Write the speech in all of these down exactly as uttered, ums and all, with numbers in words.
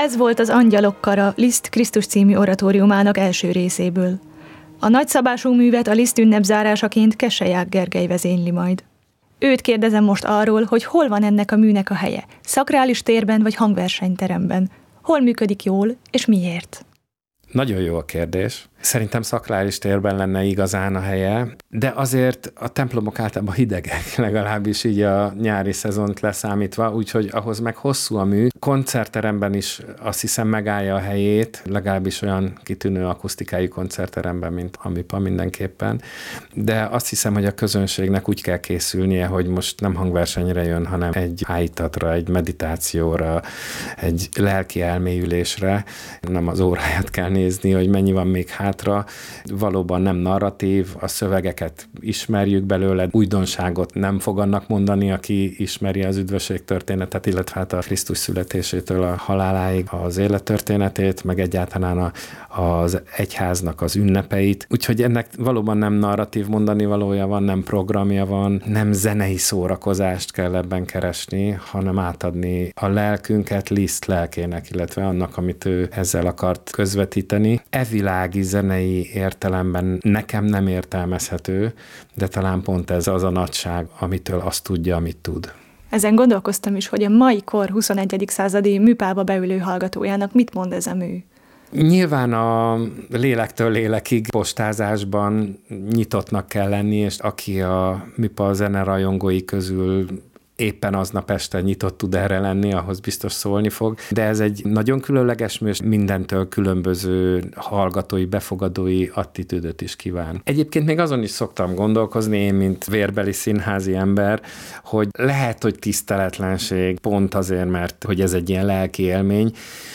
Ez volt az Angyalok kara Liszt Krisztus című oratóriumának első részéből. A nagyszabású művet a Liszt ünnep zárásaként Keselyák Gergely vezényli majd. Őt kérdezem most arról, hogy hol van ennek a műnek a helye, szakrális térben vagy hangversenyteremben, hol működik jól és miért? Nagyon jó a kérdés. Szerintem szakrális térben lenne igazán a helye, de azért a templomok általában hidegek, legalábbis így a nyári szezont leszámítva, úgyhogy ahhoz meg hosszú a mű. Koncertteremben is azt hiszem megállja a helyét, legalábbis olyan kitűnő akusztikájú koncertteremben, mint a MIPA mindenképpen, de azt hiszem, hogy a közönségnek úgy kell készülnie, hogy most nem hangversenyre jön, hanem egy állítatra, egy meditációra, egy lelki elmélyülésre, nem az óráját kell nézni, hogy mennyi van még hátra. Valóban nem narratív, a szövegeket ismerjük belőle, újdonságot nem fog annak mondani, aki ismeri az üdvösség történetet, illetve hát a Krisztus születésétől a haláláig az élettörténetét, meg egyáltalán a, az egyháznak az ünnepeit. Úgyhogy ennek valóban nem narratív mondani valója van, nem programja van, nem zenei szórakozást kell ebben keresni, hanem átadni a lelkünket Liszt lelkének, illetve annak, amit ő ezzel akart közvetíteni. E világi zenei értelemben nekem nem értelmezhető, de talán pont ez az a nagyság, amitől azt tudja, amit tud. Ezen gondolkoztam is, hogy a mai kor huszonegyedik századi műpába beülő hallgatójának mit mond ez a mű? Nyilván a lélektől lélekig postázásban nyitottnak kell lenni, és aki a műpa zenerajongói közül éppen aznap este nyitott tud erre lenni, ahhoz biztos szólni fog. De ez egy nagyon különleges mű, és mindentől különböző hallgatói, befogadói attitűdöt is kíván. Egyébként még azon is szoktam gondolkozni, én, mint vérbeli színházi ember, hogy lehet, hogy tiszteletlenség pont azért, mert hogy ez egy ilyen lelki élmény,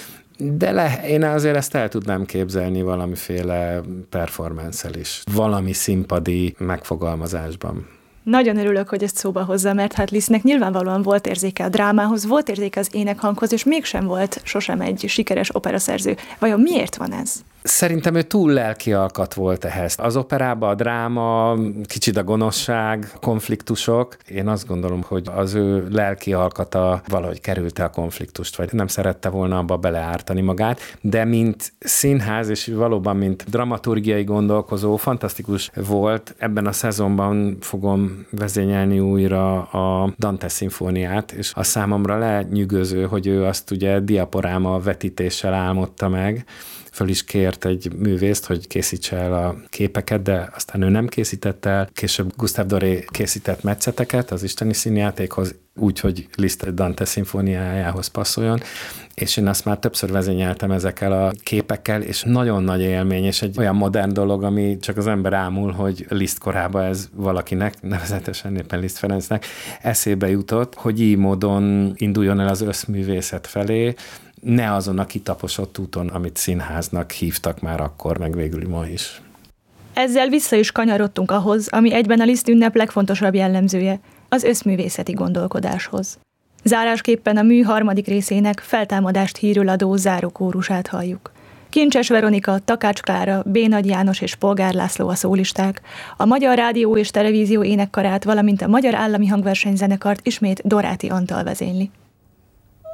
de le, én azért ezt el tudnám képzelni valamiféle performance-el is, valami színpadi megfogalmazásban. Nagyon örülök, hogy ezt szóba hozza, mert hát Lisztnek nyilvánvalóan volt érzéke a drámához, volt érzéke az énekhanghoz, és mégsem volt sosem egy sikeres operaszerző. Vajon miért van ez? Szerintem ő túl lelki alkat volt ehhez. Az operában a dráma, kicsit a gonoszság, konfliktusok. Én azt gondolom, hogy az ő lelki alkata valahogy kerülte a konfliktust, vagy nem szerette volna abba beleártani magát, de mint színház, és valóban mint dramaturgiai gondolkozó, fantasztikus volt. Ebben a szezonban fogom vezényelni újra a Dante szimfóniát, és a számomra lenyűgöző, hogy ő azt ugye diaporáma vetítéssel álmodta meg, föl is kért egy művészt, hogy készítse el a képeket, de aztán ő nem készítette el. Később Gustave Doré készített metszeteket az isteni színjátékhoz, úgy, hogy Liszt Dante szimfóniájához passzoljon, és én azt már többször vezényeltem ezekkel a képekkel, és nagyon nagy élmény, és egy olyan modern dolog, ami csak az ember ámul, hogy Liszt korában ez valakinek, nevezetesen éppen Liszt Ferencnek eszébe jutott, hogy így módon induljon el az összművészet felé, ne azon a kitaposott úton, amit színháznak hívtak már akkor, meg végül ma is. Ezzel vissza is kanyarodtunk ahhoz, ami egyben a Liszt ünnep legfontosabb jellemzője, az összművészeti gondolkodáshoz. Zárásképpen a mű harmadik részének feltámadást hírül adó zárókórusát halljuk. Kincses Veronika, Takács Klára, B. Nagy János és Polgár László a szólisták, a Magyar Rádió és Televízió énekkarát, valamint a Magyar Állami Hangversenyzenekart ismét Doráti Antal vezényli.